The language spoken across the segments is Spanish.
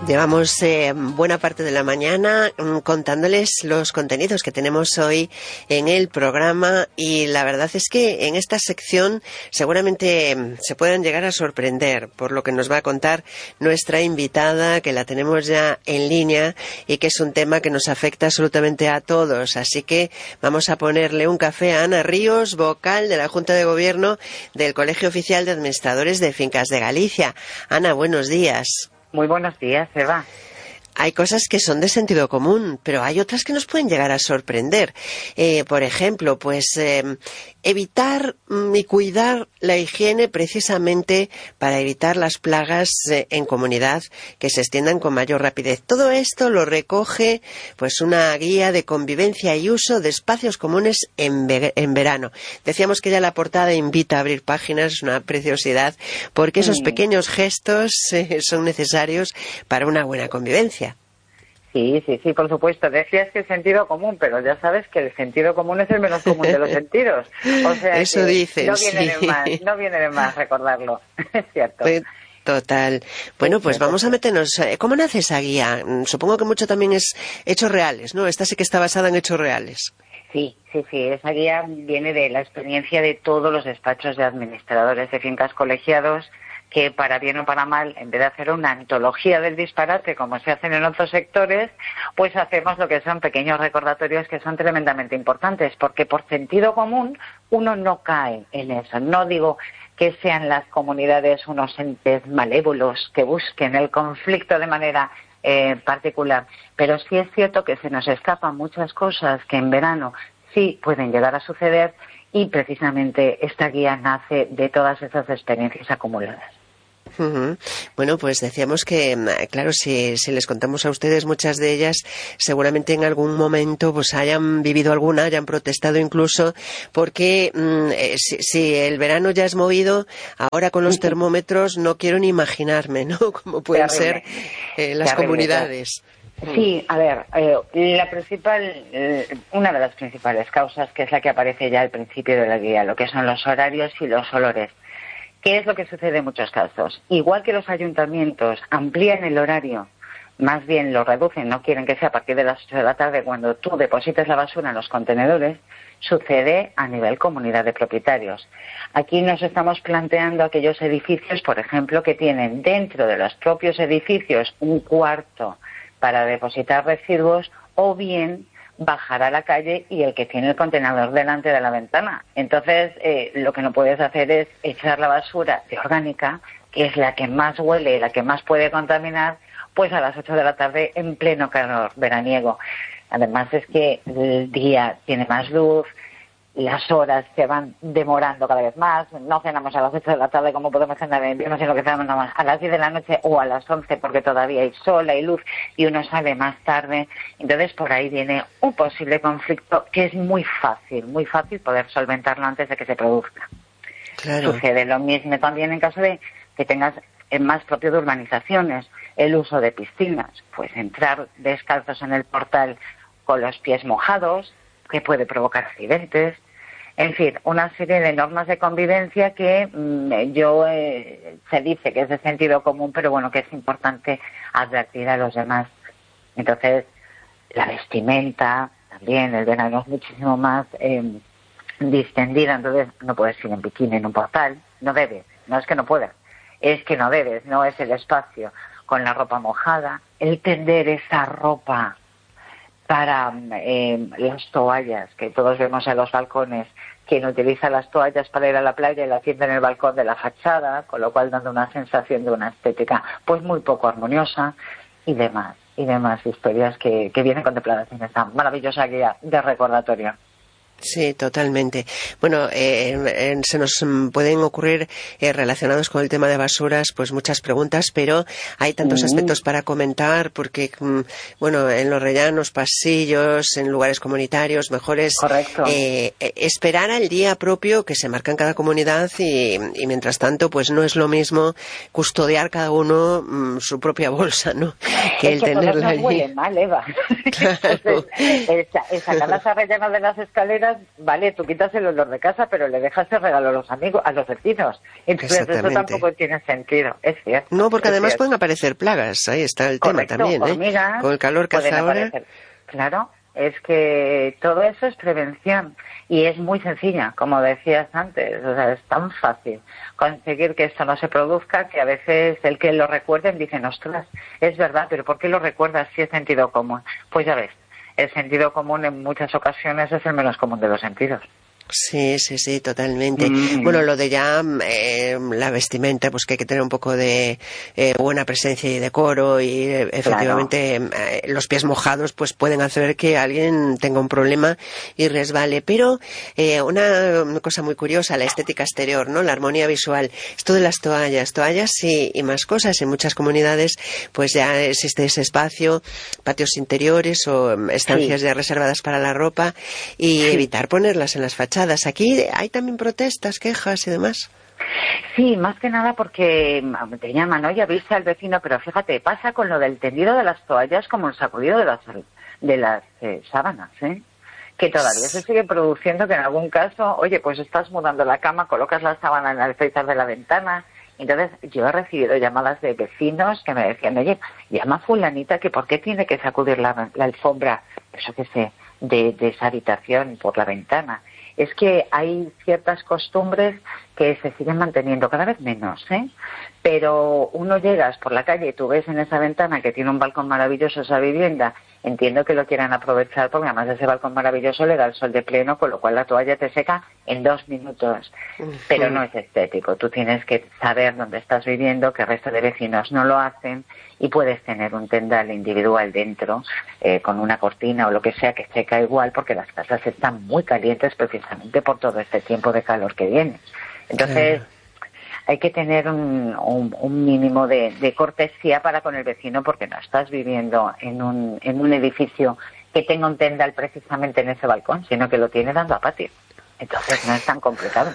Llevamos buena parte de la mañana contándoles los contenidos que tenemos hoy en el programa, y la verdad es que en esta sección seguramente se puedan llegar a sorprender por lo que nos va a contar nuestra invitada, que la tenemos ya en línea y que es un tema que nos afecta absolutamente a todos. Así que vamos a ponerle un café a Ana Ríos, vocal de la Junta de Gobierno del Colegio Oficial de Administradores de Fincas de Galicia. Ana, buenos días. Muy buenos días, Eva. Hay cosas que son de sentido común, pero hay otras que nos pueden llegar a sorprender. Por ejemplo, evitar y cuidar la higiene precisamente para evitar las plagas en comunidad que se extiendan con mayor rapidez. Todo esto lo recoge una guía de convivencia y uso de espacios comunes en verano. Decíamos que ya la portada invita a abrir páginas, es una preciosidad, porque esos pequeños gestos son necesarios para una buena convivencia. Sí, por supuesto. Decías que el sentido común, pero ya sabes que el sentido común es el menos común de los sentidos. O sea, eso que dicen, no viene de más recordarlo. Es cierto. Total. Bueno, pues vamos a meternos. ¿Cómo nace esa guía? Supongo que mucho también es hechos reales, ¿no? Esta sí que está basada en hechos reales. Sí. Esa guía viene de la experiencia de todos los despachos de administradores de fincas colegiados, que para bien o para mal, en vez de hacer una antología del disparate como se hacen en otros sectores, pues hacemos lo que son pequeños recordatorios que son tremendamente importantes, porque por sentido común uno no cae en eso. No digo que sean las comunidades unos entes malévolos que busquen el conflicto de manera particular, pero sí es cierto que se nos escapan muchas cosas que en verano sí pueden llegar a suceder, y precisamente esta guía nace de todas esas experiencias acumuladas. Bueno, pues decíamos que, claro, si les contamos a ustedes muchas de ellas, seguramente en algún momento hayan vivido alguna, hayan protestado incluso, porque si el verano ya es movido, ahora con los termómetros no quiero ni imaginarme, ¿no?, cómo pueden ser las comunidades. Sí, a ver, una de las principales causas, que es la que aparece ya al principio de la guía, lo que son los horarios y los olores. ¿Qué es lo que sucede en muchos casos? Igual que los ayuntamientos amplían el horario, más bien lo reducen, no quieren que sea a partir de las 8 de la tarde cuando tú deposites la basura en los contenedores, sucede a nivel comunidad de propietarios. Aquí nos estamos planteando aquellos edificios, por ejemplo, que tienen dentro de los propios edificios un cuarto para depositar residuos, o bien bajar a la calle y el que tiene el contenedor delante de la ventana. Entonces, lo que no puedes hacer es echar la basura de orgánica, que es la que más huele, la que más puede contaminar, pues a las 8 de la tarde en pleno calor veraniego. Además es que el día tiene más luz, las horas se van demorando cada vez más, no cenamos a las 8 de la tarde como podemos cenar en invierno, sino que cenamos a las 10 de la noche o a las 11 porque todavía hay sol, hay luz y uno sale más tarde. Entonces por ahí viene un posible conflicto que es muy fácil poder solventarlo antes de que se produzca. Claro. Sucede lo mismo también en caso de que tengas más propio de urbanizaciones, el uso de piscinas, pues entrar descalzos en el portal con los pies mojados, que puede provocar accidentes. En fin, una serie de normas de convivencia que se dice que es de sentido común, pero bueno, que es importante advertir a los demás. Entonces, la vestimenta, también el verano es muchísimo más distendida, entonces no puedes ir en bikini en un portal, no debes, no es que no puedas, es que no debes, no es el espacio, con la ropa mojada, el tender esa ropa para las toallas, que todos vemos en los balcones, quien utiliza las toallas para ir a la playa y la tiende en el balcón de la fachada, con lo cual dando una sensación de una estética pues muy poco armoniosa, y demás historias que vienen contempladas en esta maravillosa guía de recordatorio. Sí, totalmente. Bueno, se nos pueden ocurrir relacionados con el tema de basuras pues muchas preguntas, pero hay tantos aspectos para comentar porque, bueno, en los rellanos, pasillos, en lugares comunitarios, mejor es esperar al día propio que se marca en cada comunidad y mientras tanto pues no es lo mismo custodiar cada uno su propia bolsa, ¿no? Que el tenerla allí. Huele mal, Eva. Claro. Sacar las rellenas de las escaleras llegas, vale, tú quitas el olor de casa, pero le dejas el regalo a los amigos, a los vecinos. Entonces eso tampoco tiene sentido, es cierto. No, porque además cierto. pueden aparecer plagas, ahí está el tema también, hormigas, con el calor que hace ahora. Claro, es que todo eso es prevención y es muy sencilla, como decías antes, o sea, es tan fácil conseguir que esto no se produzca que a veces el que lo recuerden dicen, ostras, es verdad, pero ¿por qué lo recuerdas si es sentido común? Pues ya ves, el sentido común en muchas ocasiones es el menos común de los sentidos. Sí, totalmente. Bueno, lo de ya la vestimenta, pues que hay que tener un poco de buena presencia y decoro y efectivamente los pies mojados pues pueden hacer que alguien tenga un problema y resbale. Pero una cosa muy curiosa, la estética exterior, ¿no? La armonía visual. Esto de las toallas y más cosas. En muchas comunidades pues ya existe ese espacio, patios interiores o estancias ya reservadas para la ropa y evitar ponerlas en las fachadas. Aquí hay también protestas, quejas y demás. Sí, más que nada porque te llaman, oye, avisa al vecino, pero fíjate, pasa con lo del tendido de las toallas como el sacudido de las sábanas, que todavía se sigue produciendo, que en algún caso, oye, pues estás mudando la cama, colocas la sábana en el alféizar de la ventana. Entonces yo he recibido llamadas de vecinos que me decían, oye, llama a fulanita que por qué tiene que sacudir la alfombra, eso que sé, de esa habitación por la ventana. Es que hay ciertas costumbres que se siguen manteniendo, cada vez menos, pero uno llegas por la calle y tú ves en esa ventana que tiene un balcón maravilloso esa vivienda, entiendo que lo quieran aprovechar porque además ese balcón maravilloso le da el sol de pleno, con lo cual la toalla te seca en 2 minutos, pero no es estético. Tú tienes que saber dónde estás viviendo, que el resto de vecinos no lo hacen y puedes tener un tendal individual dentro con una cortina o lo que sea que seca igual porque las casas están muy calientes precisamente por todo este tiempo de calor que viene. Entonces hay que tener un mínimo de cortesía para con el vecino porque no estás viviendo en un edificio que tenga un tendal precisamente en ese balcón, sino que lo tiene dando a patio. Entonces no es tan complicado.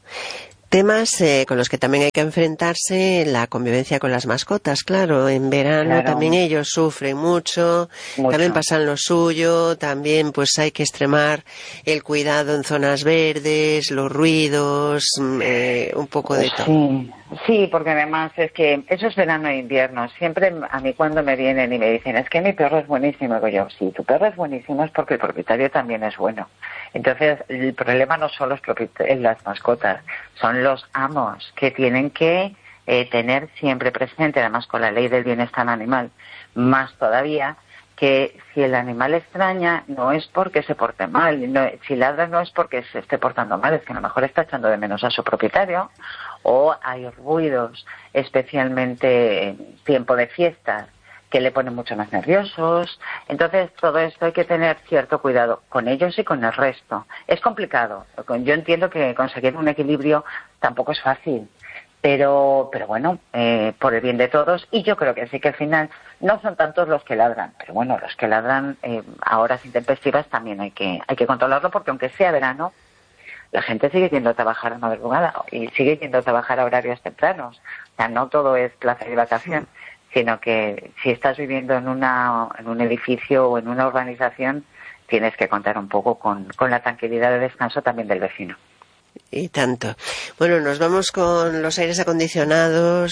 Temas con los que también hay que enfrentarse, la convivencia con las mascotas, claro, en verano también ellos sufren mucho, también pasan lo suyo, también pues hay que extremar el cuidado en zonas verdes, los ruidos, un poco de todo. Sí, porque además es que eso es verano e invierno. Siempre a mí cuando me vienen y me dicen, es que mi perro es buenísimo, digo yo, sí, tu perro es buenísimo es porque el propietario también es bueno. Entonces, el problema no son las mascotas, son los amos que tienen que tener siempre presente, además con la ley del bienestar animal, más todavía, que si el animal extraña no es porque se porte mal, si ladra no es porque se esté portando mal, es que a lo mejor está echando de menos a su propietario, o hay ruidos, especialmente en tiempo de fiestas, que le ponen mucho más nerviosos. Entonces, todo esto hay que tener cierto cuidado con ellos y con el resto. Es complicado. Yo entiendo que conseguir un equilibrio tampoco es fácil, pero bueno, por el bien de todos, y yo creo que sí que al final no son tantos los que ladran, pero bueno, los que ladran a horas intempestivas también hay que controlarlo, porque aunque sea verano, la gente sigue yendo a trabajar a madrugada y sigue yendo a trabajar a horarios tempranos. O sea, no todo es placer y vacación, sino que si estás viviendo en un edificio o en una urbanización, tienes que contar un poco con la tranquilidad de descanso también del vecino. Y tanto. Bueno, nos vamos con los aires acondicionados,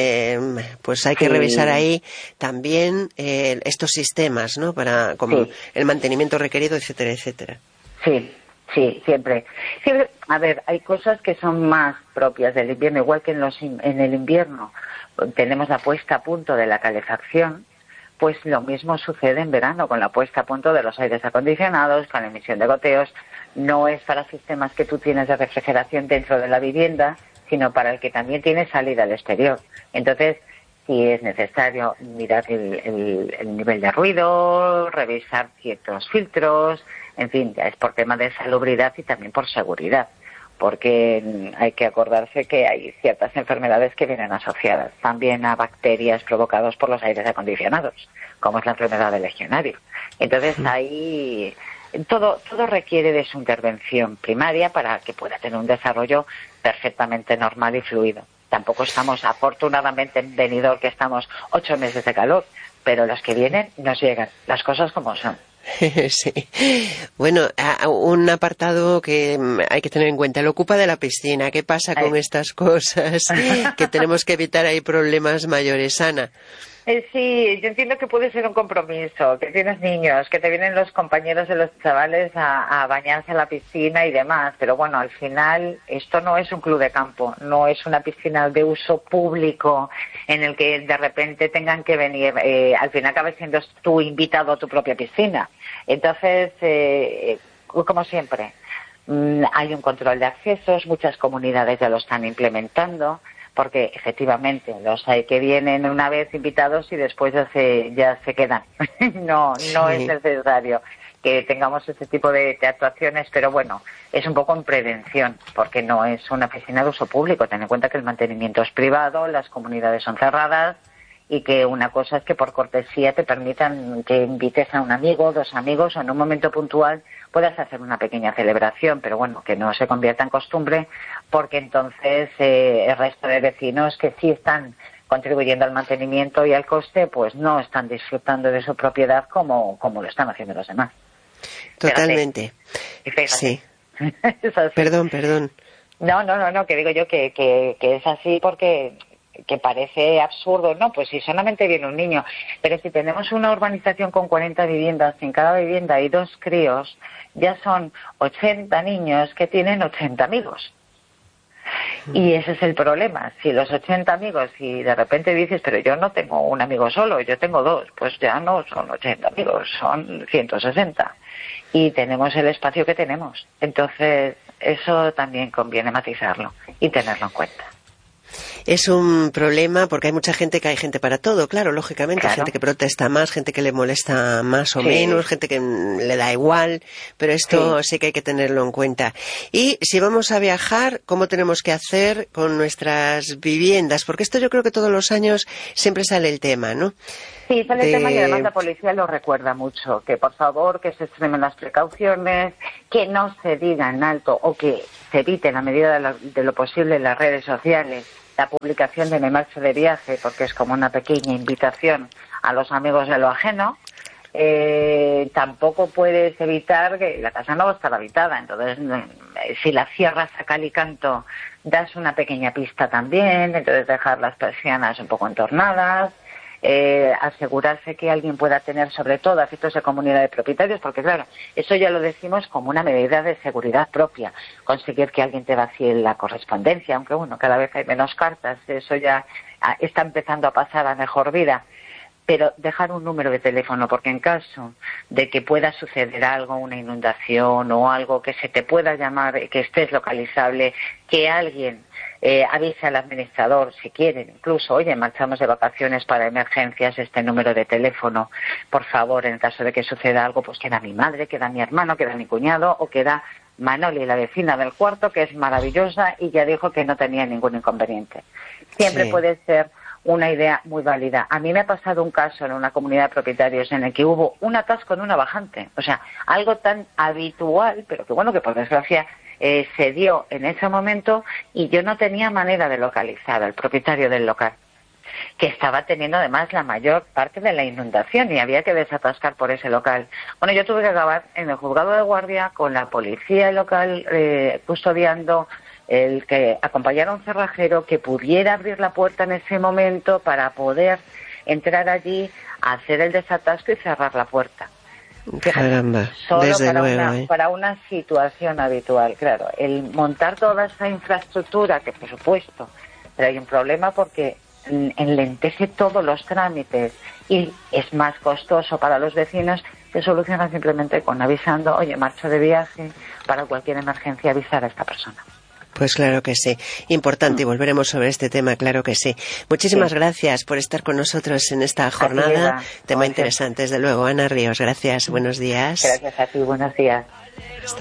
pues hay que revisar ahí también estos sistemas, ¿no? Para como el mantenimiento requerido, etcétera, etcétera. Sí, siempre. A ver, hay cosas que son más propias del invierno, igual que en el invierno tenemos la puesta a punto de la calefacción, pues lo mismo sucede en verano con la puesta a punto de los aires acondicionados, con la emisión de goteos. No es para sistemas que tú tienes de refrigeración dentro de la vivienda, sino para el que también tiene salida al exterior. Entonces, si es necesario mirar el nivel de ruido, revisar ciertos filtros, en fin, ya es por tema de salubridad y también por seguridad, porque hay que acordarse que hay ciertas enfermedades que vienen asociadas también a bacterias provocadas por los aires acondicionados, como es la enfermedad del legionario. Entonces ahí todo requiere de su intervención primaria para que pueda tener un desarrollo perfectamente normal y fluido. Tampoco estamos, afortunadamente, en Benidorm, que estamos 8 meses de calor, pero los que vienen nos llegan, las cosas como son. Sí. Bueno, un apartado que hay que tener en cuenta, el ocupa de la piscina. ¿Qué pasa con estas cosas? Que tenemos que evitar ahí problemas mayores, Ana. Sí, yo entiendo que puede ser un compromiso, que tienes niños, que te vienen los compañeros de los chavales a bañarse a la piscina y demás, pero bueno, al final esto no es un club de campo, no es una piscina de uso público en el que de repente tengan que venir, al final acabas siendo tú invitado a tu propia piscina. Entonces, como siempre, hay un control de accesos, muchas comunidades ya lo están implementando, porque efectivamente los hay que vienen una vez invitados y después ya se quedan. No es necesario que tengamos ese tipo de actuaciones, pero bueno, es un poco en prevención, porque no es una piscina de uso público. Ten en cuenta que el mantenimiento es privado, las comunidades son cerradas, y que una cosa es que por cortesía te permitan que invites a un amigo, 2 amigos, o en un momento puntual puedas hacer una pequeña celebración, pero bueno, que no se convierta en costumbre, porque entonces el resto de vecinos que sí están contribuyendo al mantenimiento y al coste, pues no están disfrutando de su propiedad como lo están haciendo los demás. Totalmente. Fíjate. Sí. Es así. Perdón. No, que digo yo que es así porque que parece absurdo, no, pues si solamente viene un niño, pero si tenemos una urbanización con 40 viviendas, en cada vivienda hay 2 críos, ya son 80 niños que tienen 80 amigos. Y ese es el problema, si los 80 amigos, si de repente dices, pero yo no tengo un amigo solo, yo tengo 2, pues ya no son 80 amigos, son 160. Y tenemos el espacio que tenemos. Entonces, eso también conviene matizarlo y tenerlo en cuenta. Es un problema porque hay mucha gente que hay gente para todo, claro, lógicamente. Claro. Hay gente que protesta más, gente que le molesta más o menos, gente que le da igual, pero esto sí que hay que tenerlo en cuenta. Y si vamos a viajar, ¿cómo tenemos que hacer con nuestras viviendas? Porque esto yo creo que todos los años siempre sale el tema, ¿no? Sí, sale el tema y además la policía lo recuerda mucho, que por favor que se extremen las precauciones, que no se diga en alto o que se evite en la medida de lo posible en las redes sociales la publicación de me marcho de viaje, porque es como una pequeña invitación a los amigos de lo ajeno. Tampoco puedes evitar que la casa no va a estar habitada, entonces si la cierras a cal y canto das una pequeña pista también, entonces dejar las persianas un poco entornadas, asegurarse que alguien pueda tener sobre todo efectos de comunidad de propietarios, porque claro, eso ya lo decimos como una medida de seguridad propia, conseguir que alguien te vacíe la correspondencia, aunque bueno, cada vez hay menos cartas, eso ya está empezando a pasar a mejor vida, pero dejar un número de teléfono, porque en caso de que pueda suceder algo, una inundación o algo que se te pueda llamar, que estés localizable, que alguien avise al administrador, si quieren, incluso, oye, marchamos de vacaciones para emergencias, este número de teléfono, por favor, en caso de que suceda algo, pues queda mi madre, queda mi hermano, queda mi cuñado, o queda Manoli, la vecina del cuarto, que es maravillosa y ya dijo que no tenía ningún inconveniente. Siempre puede ser una idea muy válida. A mí me ha pasado un caso en una comunidad de propietarios en el que hubo un atasco en una bajante, o sea, algo tan habitual, pero que bueno, que por desgracia se dio en ese momento y yo no tenía manera de localizar al propietario del local, que estaba teniendo además la mayor parte de la inundación y había que desatascar por ese local. Bueno, yo tuve que acabar en el juzgado de guardia con la policía local custodiando, el que acompañara a un cerrajero que pudiera abrir la puerta en ese momento para poder entrar allí, hacer el desatasco y cerrar la puerta. Caramba, solo desde luego, para una situación habitual, claro. El montar toda esa infraestructura, que por supuesto, pero hay un problema porque enlentece todos los trámites y es más costoso para los vecinos, se soluciona simplemente con avisando, oye, marcho de viaje, para cualquier emergencia avisar a esta persona. Pues claro que sí. Importante, y volveremos sobre este tema, claro que sí. Muchísimas gracias por estar con nosotros en esta jornada. Tema interesante, desde luego. Ana Ríos, gracias. Buenos días. Gracias a ti, buenos días.